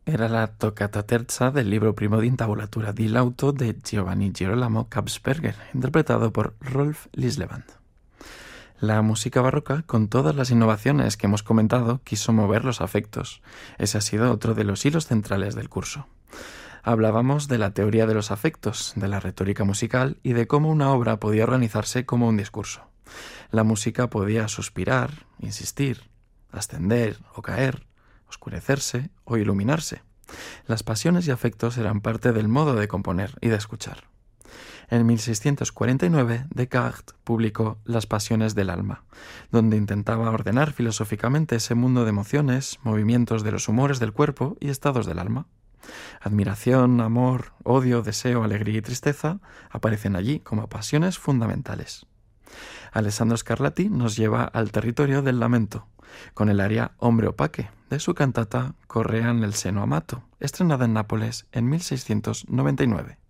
Era la toccata terza del libro primo di intabulatura di Lauto de Giovanni Girolamo Kapsberger, interpretado por Rolf Lislevand. La música barroca, con todas las innovaciones que hemos comentado, quiso mover los afectos. Ese ha sido otro de los hilos centrales del curso. Hablábamos de la teoría de los afectos, de la retórica musical y de cómo una obra podía organizarse como un discurso. La música podía suspirar, insistir, ascender o caer, oscurecerse o iluminarse. Las pasiones y afectos eran parte del modo de componer y de escuchar. En 1649, Descartes publicó Las pasiones del alma, donde intentaba ordenar filosóficamente ese mundo de emociones, movimientos de los humores del cuerpo y estados del alma. Admiración, amor, odio, deseo, alegría y tristeza aparecen allí como pasiones fundamentales. Alessandro Scarlatti nos lleva al territorio del lamento, con el aria Hombre opaque, de su cantata Correa nel seno amato, estrenada en Nápoles en 1699.